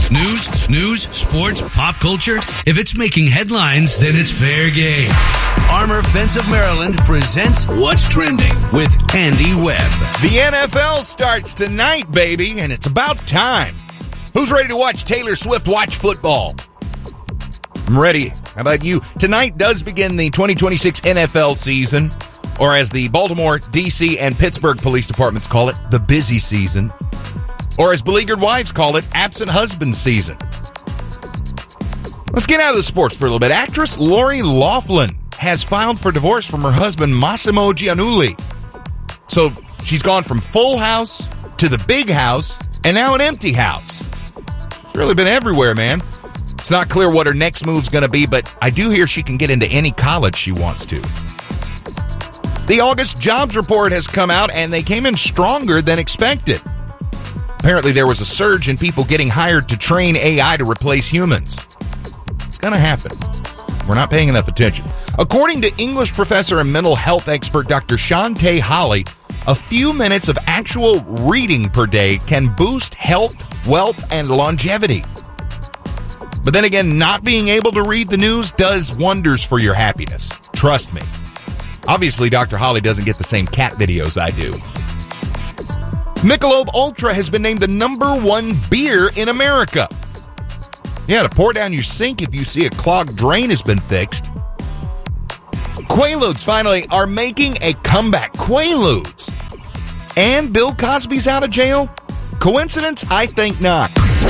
News, snooze, sports, pop culture. If it's making headlines, then it's fair game. Armor Fence of Maryland presents What's Trending with Andy Webb. The NFL starts tonight, baby, and it's about time. Who's ready to watch Taylor Swift watch football? I'm ready. How about you? Tonight does begin the 2026 NFL season, or as the Baltimore, D.C., and Pittsburgh police departments call it, the busy season. Or as beleaguered wives call it, absent husband season. Let's get out of the sports for a little bit. Actress Lori Loughlin has filed for divorce from her husband, Massimo Giannulli. So she's gone from Full House to the Big House and now an empty house. She's really been everywhere, man. It's not clear what her next move's going to be, but I do hear she can get into any college she wants to. The August jobs report has come out, and they came in stronger than expected. Apparently, there was a surge in people getting hired to train AI to replace humans. It's going to happen. We're not paying enough attention. According to English professor and mental health expert Dr. Shantae Holly, a few minutes of actual reading per day can boost health, wealth, and longevity. But then again, not being able to read the news does wonders for your happiness. Trust me. Obviously, Dr. Holly doesn't get the same cat videos I do. Michelob Ultra has been named the #1 beer in America. Yeah, to pour down your sink if you see a clogged drain has been fixed. Quaaludes finally are making a comeback. Quaaludes. And Bill Cosby's out of jail? Coincidence? I think not.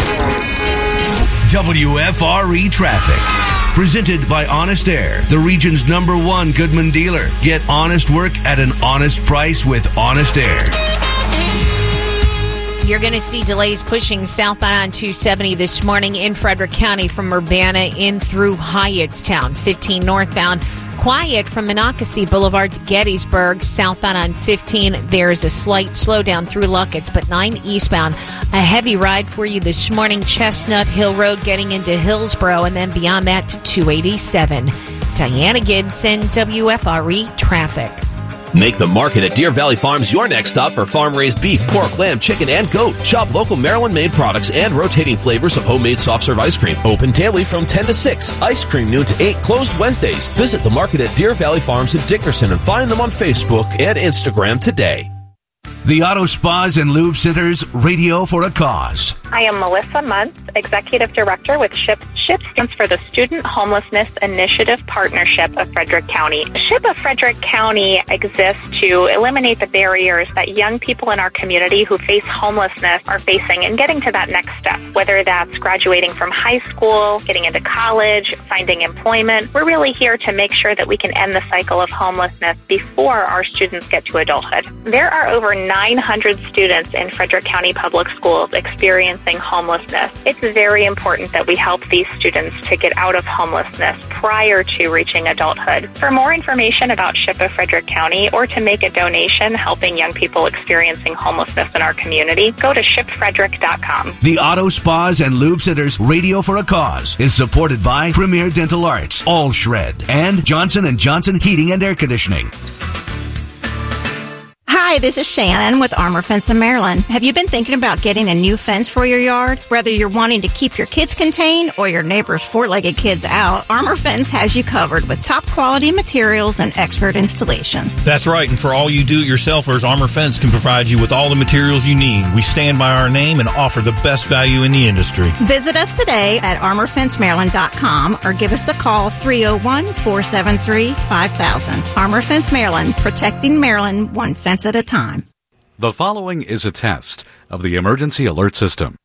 WFRE Traffic. Presented by Honest Air, the region's #1 Goodman dealer. Get honest work at an honest price with Honest Air. You're going to see delays pushing southbound on 270 this morning in Frederick County from Urbana in through Hyattstown. 15 northbound. Quiet from Monocacy Boulevard to Gettysburg. Southbound on 15, there's a slight slowdown through Luckett's, but 9 eastbound. A heavy ride for you this morning. Chestnut Hill Road getting into Hillsborough, and then beyond that to 287. Diana Gibson, WFRE Traffic. Make the market at Deer Valley Farms your next stop for farm-raised beef, pork, lamb, chicken, and goat. Shop local Maryland-made products and rotating flavors of homemade soft-serve ice cream. Open daily from 10 to 6. Ice cream noon to 8. Closed Wednesdays. Visit the market at Deer Valley Farms in Dickerson and find them on Facebook and Instagram today. The Auto Spas and Lube Centers, Radio for a Cause. I am Melissa Muntz, Executive Director with SHIP. SHIP stands for the Student Homelessness Initiative Partnership of Frederick County. SHIP of Frederick County exists to eliminate the barriers that young people in our community who face homelessness are facing in getting to that next step, whether that's graduating from high school, getting into college, finding employment. We're really here to make sure that we can end the cycle of homelessness before our students get to adulthood. There are over 900 students in Frederick County Public Schools experiencing homelessness. It's very important that we help these students to get out of homelessness prior to reaching adulthood. For more information about SHIP of Frederick County or to make a donation helping young people experiencing homelessness in our community, go to shipfrederick.com. The Auto Spas and Lube Centers, Radio for a Cause, is supported by Premier Dental Arts, All Shred, and Johnson & Johnson Heating and Air Conditioning. Hi, this is Shannon with Armor Fence of Maryland. Have you been thinking about getting a new fence for your yard? Whether you're wanting to keep your kids contained or your neighbor's four-legged kids out, Armor Fence has you covered with top quality materials and expert installation. That's right, and for all you do-it-yourselfers, Armor Fence can provide you with all the materials you need. We stand by our name and offer the best value in the industry. Visit us today at armorfencemaryland.com or give us a call 301-473-5000. Armor Fence Maryland, protecting Maryland one fence at a time. The following is a test of the emergency alert system.